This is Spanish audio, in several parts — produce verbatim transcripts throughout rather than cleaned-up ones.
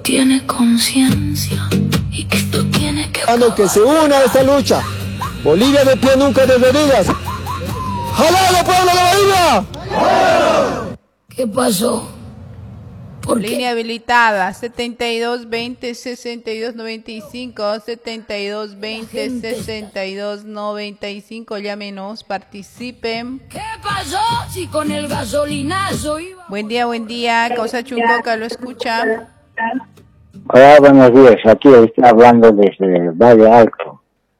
tiene conciencia y que esto tiene que acabar. Que se una a esta lucha. Bolivia de pie, nunca de rodillas. ¡Jalado, pueblo de Bolivia! ¿Qué pasó? ¿Por Línea qué? Habilitada setenta y dos veinte sesenta y dos noventa y cinco, setenta y dos veinte sesenta y dos noventa y cinco. Llámenos, participen. ¿Qué pasó si con el gasolinazo iba? Buen día, buen día. Causa Chuncoca, ¿lo escucha? Hola, buenos días. Aquí estoy hablando desde Valle Alto,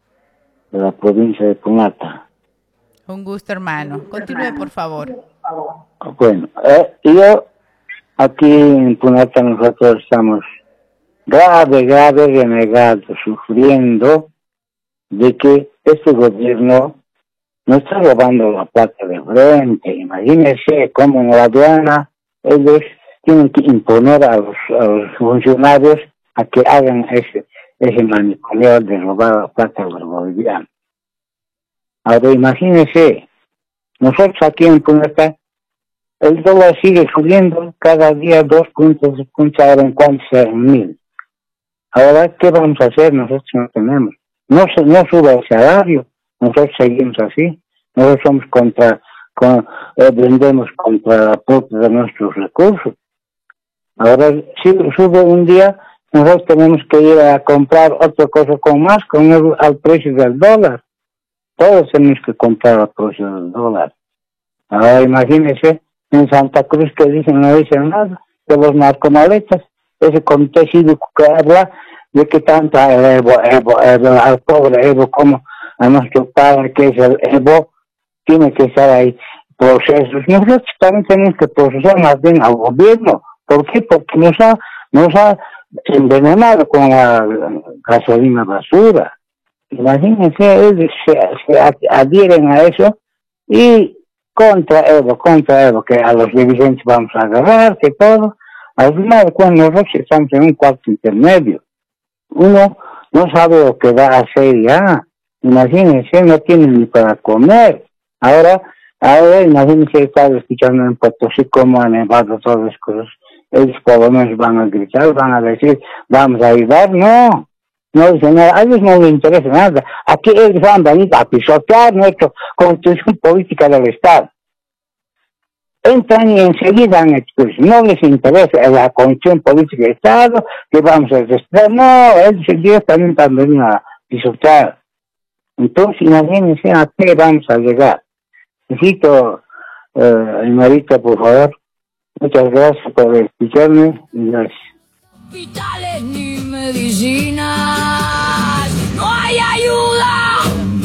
de la provincia de Punata. Un gusto, hermano. Continúe, por favor. Bueno, eh, yo aquí en Punata nosotros estamos grave, grave renegados, sufriendo de que este gobierno nos está robando la plata de frente. Imagínense cómo en la aduana ellos tienen que imponer a los, a los funcionarios a que hagan ese, ese manipuleo de robar la plata de los bolivianos. Ahora imagínense, nosotros aquí en Punata, el dólar sigue subiendo cada día dos puntos, puntos ahora en cuanto sea mil. Ahora, ¿qué vamos a hacer? Nosotros no tenemos. No, se, no sube el salario, nosotros seguimos así. Nosotros somos contra, con, eh, vendemos contra la aporte de nuestros recursos. Ahora, si sube un día, nosotros tenemos que ir a comprar otra cosa con más, con el al precio del dólar. Todos tenemos que comprar al precio del dólar. Ahora, imagínense, en Santa Cruz que dicen, no dicen nada, de los narcomaletas, ese comité cívico que habla de que tanto el Evo, Evo, Evo, al pobre Evo como a nuestro padre que es el Evo, tiene que estar ahí procesos. Nosotros también tenemos que procesar más bien al gobierno. ¿Por qué? Porque nos ha, nos ha envenenado con la gasolina basura. Imagínense, ellos se, se adhieren a eso y contra Evo, contra Evo, que a los dirigentes vamos a agarrar, que todo. Al final, cuando nosotros estamos en un cuarto intermedio, uno no sabe lo que va a hacer ya. Imagínense, no tiene ni para comer. Ahora, ahora imagínense estar escuchando en Potosí cómo han nevado todas las cosas. Ellos por lo menos van a gritar, van a decir, vamos a ayudar. No, no dicen nada, a ellos no les interesa nada. Aquí ellos van a venir a pisotear nuestra constitución política del Estado. Entran y enseguida han expuesto. No les interesa la constitución política del Estado, que vamos a respetar. No, ellos directamente van a venir a pisotear. Entonces, imagínense a qué vamos a llegar. Necesito, eh, Marita, por favor. Muchas gracias por escucharme y gracias. Hospitales ni medicinas, no hay ayuda.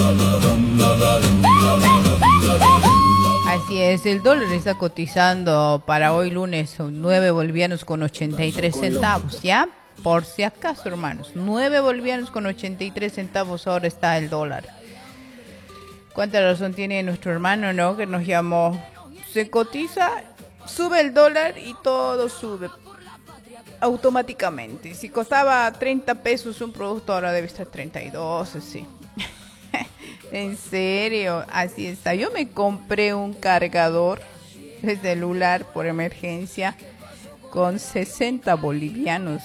Así es, el dólar está cotizando para hoy lunes nueve bolivianos con ochenta y tres centavos, ¿ya? Por si acaso, hermanos, nueve bolivianos con ochenta y tres centavos ahora está el dólar. ¿Cuánta razón tiene nuestro hermano, no? Que nos llamó. Se cotiza, sube el dólar y todo sube automáticamente. Si costaba treinta pesos un producto, ahora debe estar treinta y dos, así. En serio, así está. Yo me compré un cargador de celular por emergencia con sesenta bolivianos.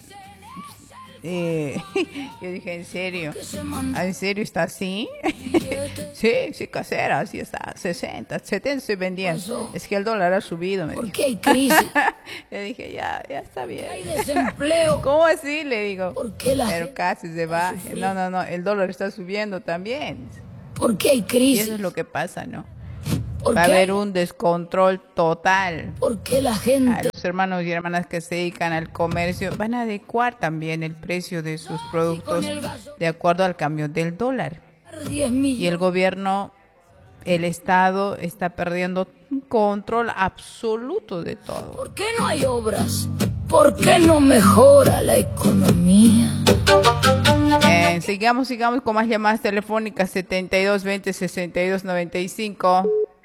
Eh, yo dije, ¿en serio? ¿En serio está así? Sí, sí, casera, así está. sesenta, setenta estoy vendiendo. Es que el dólar ha subido. Me ¿Por dijo. qué hay crisis? Le dije, ya, ya está bien. Hay desempleo. ¿Cómo así? Le digo. ¿Por qué la Pero casi se va. No, no, no, el dólar está subiendo también. ¿Por qué hay Y crisis? eso es lo que pasa, ¿no? ¿Por Va a qué haber hay- un descontrol total. ¿Por qué la A gente? los hermanos y hermanas que se dedican al comercio van a adecuar también el precio de sus productos de acuerdo al cambio del dólar. diez Y millones. el gobierno, el Estado está perdiendo control absoluto de todo. ¿Por qué no hay obras? ¿Por qué no mejora la economía? Eh, sigamos, sigamos con más llamadas telefónicas. Setenta y dos veinte sesenta y dos noventa y cinco.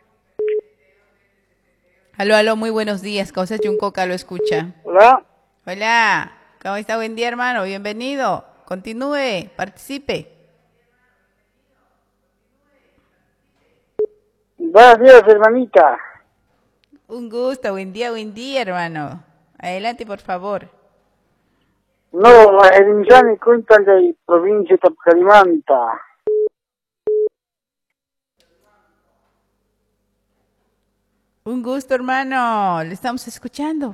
Aló, aló, muy buenos días. Causa Chuncoca lo escucha. Hola, Hola, ¿cómo está? Buen día, hermano. Bienvenido. Continúe, participe. buenos días, hermanita. Un gusto, buen día, buen día, hermano. Adelante, por favor. No, el Inchani cuentan de provincia de Tapcarimanta. Un gusto, hermano. Le estamos escuchando.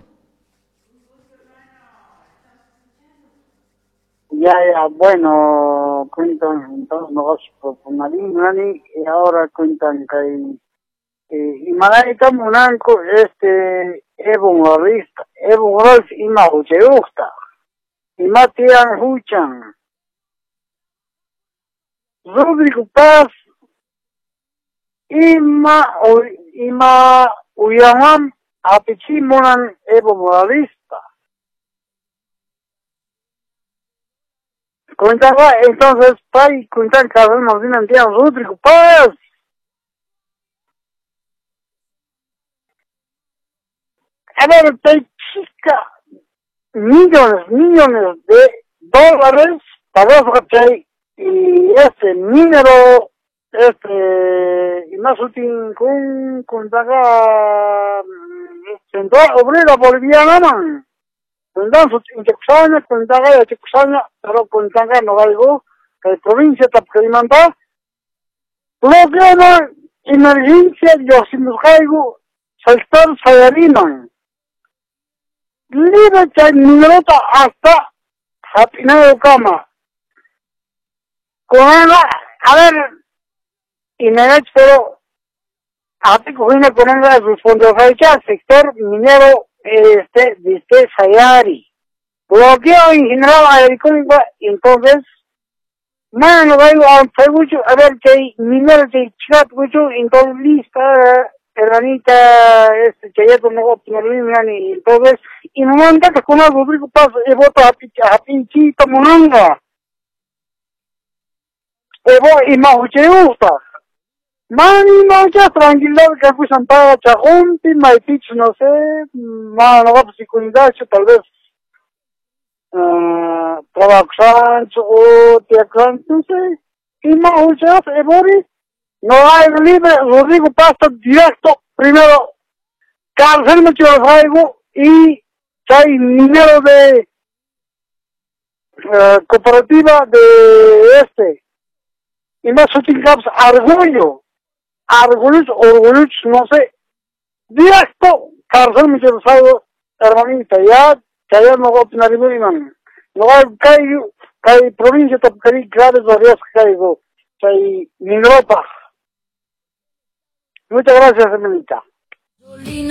Ya, ya, bueno, cuentan entonces negocios por Pumalín, y ahora cuentan que y Malaika Munanco, este, Evo Morista, Evo Morista, y Mahucheusta, y Matian Huchan, Rodrigo Paz, Ima, Ima, Uyamam, Apichimunan, Evo Moralista. Cuentan, entonces, Pai, cuentan que nos vienen días Rodrigo Paz. A ver, te chica millones, millones de dólares para hacer y este minero, este, y más útil con, con daga, central obrera boliviana, man. Entonces, en Texana, con daga de Texana, pero con daga no algo, que la provincia de Tapcarimanta, programa emergencia de Yosimujaigo, sector Sayariman. Libre que minuto hasta Japinado Cama. Con ella, a ver, y me he pero a ti cogina con ella sus fondos al sector minero este de este Sayari. Bloqueo en general agrícola, entonces, mano, a ver que minero que chat mucho, entonces lista. Hermanita, este, que ya tomó opinión y entonces, y no manda que con algo Rodrigo Paz, y vota a pinchita monanga. Y más que gusta. Mani, no, ya tranquilidad que fui sentada a Chajunti, Maipich, no sé, mano, va por seguridad, tal vez, trabajo Sancho, o Teacán, no sé, y más que Ebori. No hay libre, Rodrigo Pasta directo, primero, cárcel me algo y hay minero de uh, cooperativa de este, y más útil caps, Argullo, Argullo, Orgullo, no sé, directo, cárcel me algo, hermanita, ya, que ya no voy a opinar muy man, no hay, que hay provincia, que hay graves varias que hay, que hay minero. Muchas gracias, Emilita.